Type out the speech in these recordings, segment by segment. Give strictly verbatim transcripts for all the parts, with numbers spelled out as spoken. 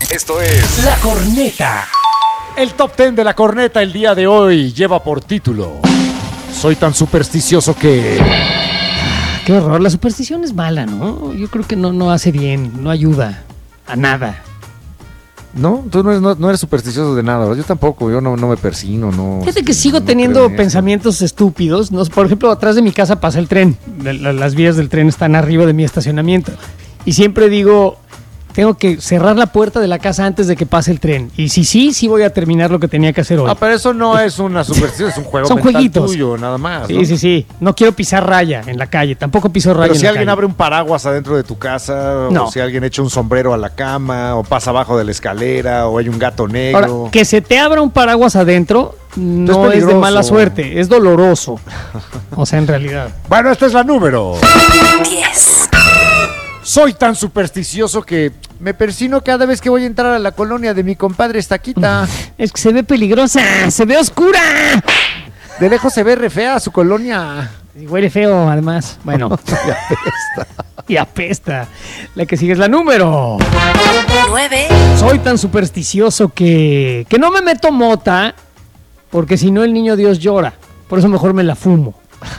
Esto es La Corneta. El top ten de La Corneta el día de hoy lleva por título: soy tan supersticioso que... Qué horror, la superstición es mala, ¿no? Yo creo que no, no hace bien, no ayuda a nada. ¿No? Tú no eres, no, no eres supersticioso de nada, ¿verdad? Yo tampoco, yo no, no me persino, no... Fíjate que sigo no teniendo creo en eso. pensamientos estúpidos, ¿no? Por ejemplo, atrás de mi casa pasa el tren. La- la- Las vías del tren están arriba de mi estacionamiento. Y siempre digo, tengo que cerrar la puerta de la casa antes de que pase el tren. Y si sí, sí voy a terminar lo que tenía que hacer hoy. Ah, pero eso no es una superstición, es un juego Son mental jueguitos. tuyo, nada más, Sí, ¿no? sí, sí. No quiero pisar raya en la calle. Tampoco piso raya Pero en si la alguien calle. abre un paraguas adentro de tu casa, No. o si alguien echa un sombrero a la cama, o pasa abajo de la escalera, o hay un gato negro... Ahora, que se te abra un paraguas adentro no es, de peligroso. mala suerte, es doloroso. O sea, en realidad. Bueno, esta es la número diez. Soy tan supersticioso que me persino cada vez que voy a entrar a la colonia de mi compadre Estaquita. Es que se ve peligrosa, se ve oscura. De lejos se ve re fea su colonia. Y huele feo, además. Bueno. Y apesta. Y apesta. La que sigue es la número. nueve. Soy tan supersticioso que, que no me meto mota, porque si no el niño Dios llora. Por eso mejor me la fumo.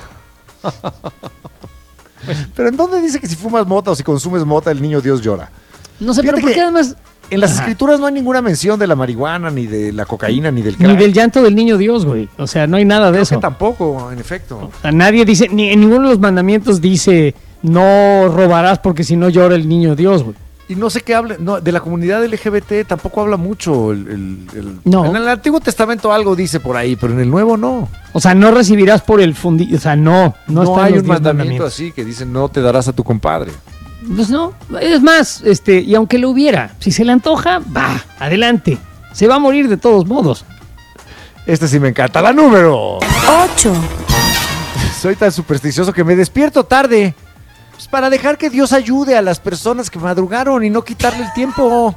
Pero ¿en dónde dice que si fumas mota o si consumes mota el niño Dios llora? No sé, Fíjate pero ¿por que qué además? En las Ajá. escrituras no hay ninguna mención de la marihuana, ni de la cocaína, ni del crack. Ni del llanto del niño Dios, güey. O sea, no hay nada de Creo eso. que tampoco, en efecto. O sea, nadie dice, ni en ninguno de los mandamientos dice, no robarás porque si no llora el niño Dios, güey. Y no sé qué habla, no, de la comunidad L G B T tampoco habla mucho. El, el- el- No. En el Antiguo Testamento algo dice por ahí, pero en el Nuevo no. O sea, no recibirás por el fundillo. O sea, no. No, No, está en hay los un diez mandamiento mandamientos. así que dice no te darás a tu compadre. Pues no. Es más, este, y aunque lo hubiera, si se le antoja, va, adelante. Se va a morir de todos modos. Este sí me encanta. La número. ocho. Soy tan supersticioso que me despierto tarde. Pues para dejar que Dios ayude a las personas que madrugaron y no quitarle el tiempo.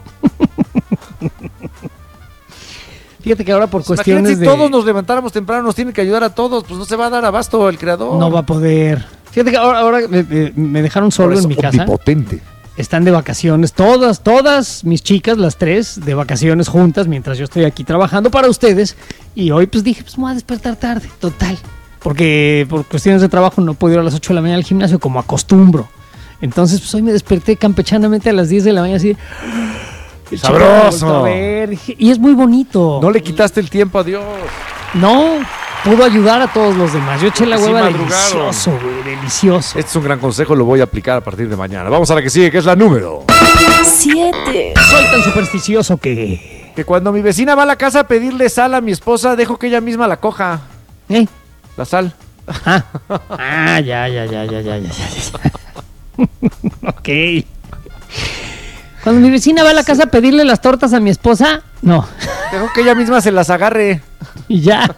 Fíjate que ahora por Pues cuestiones imagínate, si de... todos nos levantáramos temprano, nos tiene que ayudar a todos, pues no se va a dar abasto el creador. No va a poder. Fíjate que ahora, ahora me, me- me dejaron solo Es en mi casa. omnipotente. Están de vacaciones, todas, todas mis chicas, las tres, de vacaciones juntas, mientras yo estoy aquí trabajando para ustedes. Y hoy pues dije, pues me voy a despertar tarde, total. Porque por cuestiones de trabajo no puedo ir a las ocho de la mañana al gimnasio como acostumbro. Entonces pues hoy me desperté campechanamente a las diez de la mañana así. ¡Sabroso! A ver, y es muy bonito. No le quitaste el tiempo a Dios. No, pudo ayudar a todos los demás. Yo eché la Porque sí hueva madrugaron. delicioso, güey, delicioso. Este es un gran consejo, lo voy a aplicar a partir de mañana. Vamos a la que sigue, que es la número. siete. Soy tan supersticioso que... Que cuando mi vecina va a la casa a pedirle sal a mi esposa, dejo que ella misma la coja. ¿Eh? La sal. Ah, ah, ya, ya, ya, ya, ya, ya, ya, ya. Ok. Cuando mi vecina va a la casa a pedirle las tortas a mi esposa, no. Dejo que ella misma se las agarre. Y ya.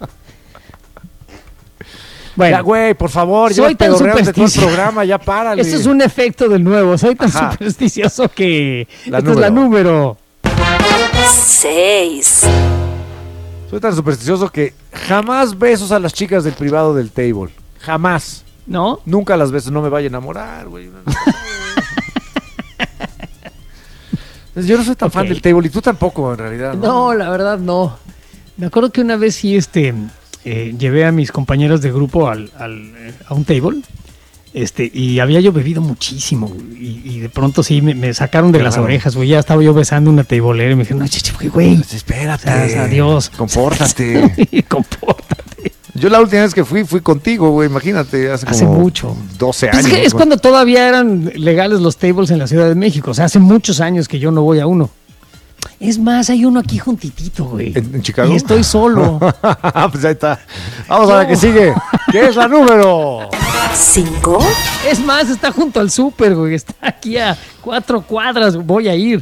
Bueno, Ya, güey, por favor, soy ya tan pedorreaste todo el supersticioso. programa, ya párale. este es un efecto del nuevo. Soy tan Ajá. supersticioso que... La Esta es la número. seis. Soy tan supersticioso que jamás besos a las chicas del privado del table. Jamás. ¿No? Nunca las beso, no me vaya a enamorar, güey. Yo no soy tan Ok. fan del table y tú tampoco, en realidad. No, la verdad no. Me acuerdo que una vez sí este, eh, llevé a mis compañeros de grupo al, al, eh, a un table este, y había yo bebido muchísimo y, y de pronto sí me, me sacaron de Qué las raro. orejas, güey. Ya estaba yo besando una tablera y me dijeron, no, chiche, güey, güey. Pues espérate. O sea, adiós. Compórtate. Compórtate. Yo la última vez que fui, fui contigo, güey. Imagínate, hace, Hace como mucho. doce Pues años. es que es güey. cuando todavía eran legales los tables en la Ciudad de México. O sea, hace muchos años que yo no voy a uno. Es más, hay uno aquí juntitito, güey. ¿En, en Chicago? Y estoy solo. Pues ahí está. Vamos a la que sigue. ¿Qué es la número? cinco. Es más, está junto al súper, güey. Está aquí a cuatro cuadras. Voy a ir.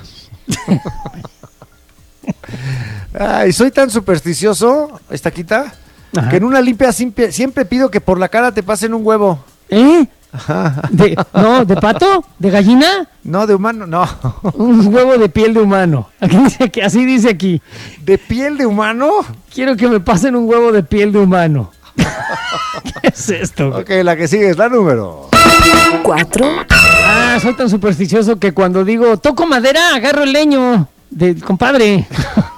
Ay, soy tan supersticioso, Estaquita, Ajá. que en una limpia siempre, siempre pido que por la cara te pasen un huevo. ¿Eh? De, no, ¿de pato? ¿De gallina? No, de humano, no. Un huevo de piel de humano. Aquí dice aquí, así dice aquí. ¿De piel de humano? Quiero que me pasen un huevo de piel de humano. ¿Qué es esto? Ok, la que sigue es la número. cuatro. Ah, soy tan supersticioso que cuando digo toco madera, agarro el leño del compadre.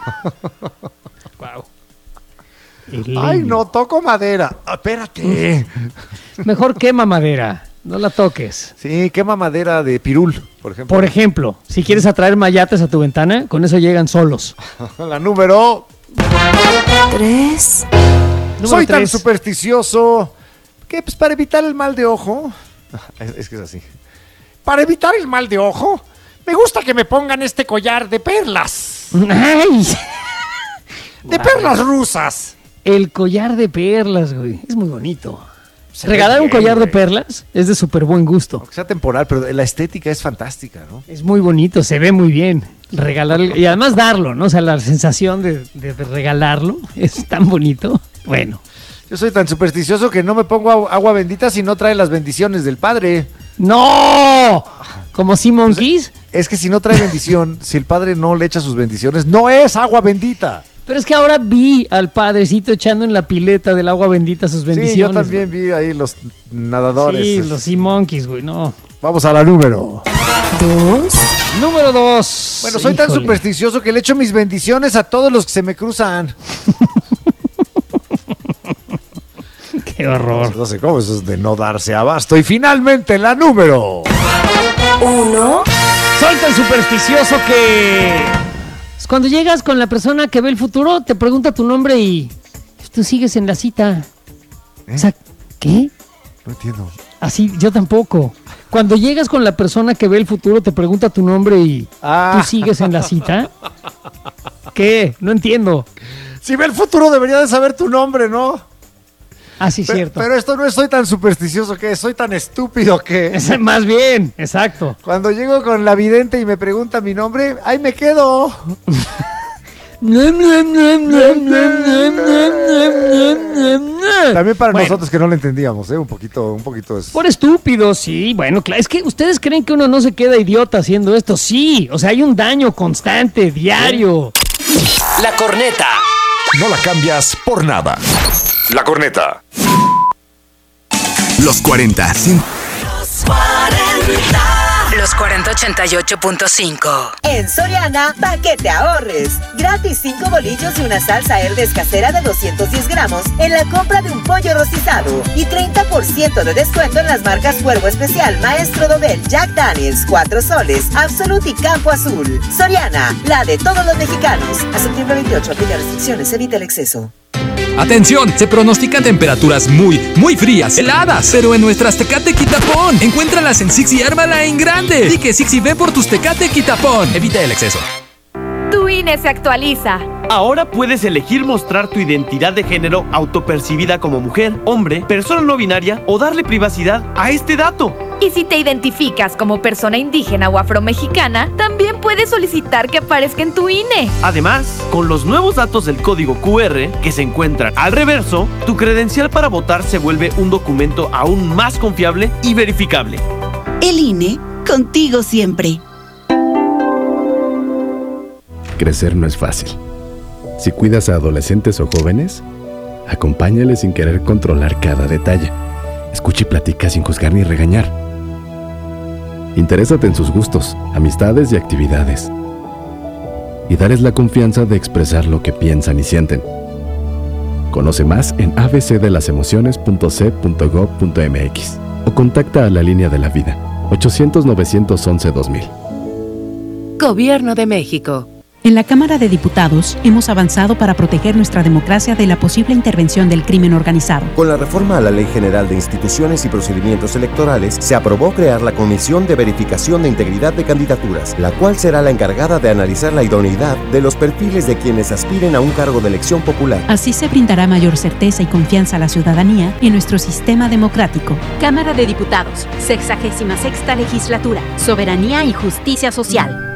Wow. Ay, no, toco madera. Ah, espérate. Mejor quema madera, no la toques. Sí, quema madera de pirul, por ejemplo. Por ejemplo, si quieres atraer mayates a tu ventana, con eso llegan solos. La número. tres. Número Soy tan tres. supersticioso que pues para evitar el mal de ojo. Es, es que es así. Para evitar el mal de ojo, me gusta que me pongan este collar de perlas. ¡Ay! De perlas rusas. El collar de perlas, güey. Es muy bonito. Se ve Regalar un bien, collar de güey. perlas es de súper buen gusto. Aunque sea temporal, pero la estética es fantástica, ¿no? Es muy bonito, se ve muy bien. Regalar y además darlo, ¿no? O sea, la sensación de, de- de regalarlo es tan bonito. Bueno, Yo soy tan supersticioso que no me pongo agu- agua bendita si no trae las bendiciones del padre. ¡no! Como Sea Monkeys. Es que si no trae bendición, si el padre no le echa sus bendiciones, no es agua bendita. Pero es que ahora vi al padrecito echando en la pileta del agua bendita sus bendiciones. Sí, yo también vi ahí los nadadores. Sí, los Sea Monkeys, güey, no. Vamos a la número. dos. Número dos. Bueno, soy tan Híjole. supersticioso que le echo mis bendiciones a todos los que se me cruzan. Qué horror. No sé cómo, eso es de no darse abasto. Y finalmente la número. uno. Soy tan supersticioso que pues, cuando llegas con la persona que ve el futuro, te pregunta tu nombre y pues, tú sigues en la cita. ¿Eh? O sea, ¿qué? No entiendo. Así, yo tampoco. Cuando llegas con la persona que ve el futuro, te pregunta tu nombre y Ah. tú sigues en la cita. ¿Qué? No entiendo. Si ve el futuro debería de saber tu nombre, ¿no? Ah, sí, Pe- cierto. Pero esto no es soy tan supersticioso que soy tan estúpido que Es más bien, exacto. cuando llego con la vidente y me pregunta mi nombre, ahí me quedo. También para Bueno. nosotros que no lo entendíamos, ¿eh? Un poquito, un poquito es... Por estúpidos, sí, bueno, claro, es que ustedes creen que uno no se queda idiota haciendo esto, sí, o sea, hay un daño constante, diario. La corneta. No la cambias por nada. La corneta. Los cuarenta, sin Los cuarenta ochenta y ocho punto cinco. En Soriana, pa' que te ahorres. Gratis cinco bolillos y una salsa Herdes casera de doscientos diez gramos en la compra de un pollo rostizado. Y treinta por ciento de descuento en las marcas Cuervo Especial, Maestro Dobel, Jack Daniels, Cuatro Soles, Absolute y Campo Azul. Soriana, la de todos los mexicanos. A septiembre veintiocho, aplica restricciones, evita el exceso. Atención, se pronostican temperaturas muy, muy frías, heladas, pero en nuestras Tecate Quitapón. Encuéntralas en Six y ármala en grande. Y que Six y ve por tus Tecate Quitapón. Evita el exceso. Tu I N E se actualiza. Ahora puedes elegir mostrar tu identidad de género autopercibida como mujer, hombre, persona no binaria o darle privacidad a este dato. Y si te identificas como persona indígena o afromexicana, también puedes solicitar que aparezca en tu I N E. Además, con los nuevos datos del código Q R que se encuentran al reverso, tu credencial para votar se vuelve un documento aún más confiable y verificable. El I N E, contigo siempre. Crecer no es fácil. Si cuidas a adolescentes o jóvenes, acompáñales sin querer controlar cada detalle. Escucha y platica sin juzgar ni regañar. Interésate en sus gustos, amistades y actividades. Y darles la confianza de expresar lo que piensan y sienten. Conoce más en a b c de las emociones punto c punto gob punto m x o contacta a la línea de la vida ochocientos novecientos once dos mil. Gobierno de México. En la Cámara de Diputados hemos avanzado para proteger nuestra democracia de la posible intervención del crimen organizado. Con la reforma a la Ley General de Instituciones y Procedimientos Electorales, se aprobó crear la Comisión de Verificación de Integridad de Candidaturas, la cual será la encargada de analizar la idoneidad de los perfiles de quienes aspiren a un cargo de elección popular. Así se brindará mayor certeza y confianza a la ciudadanía en nuestro sistema democrático. Cámara de Diputados, sexagésima sexta legislatura, Soberanía y Justicia Social.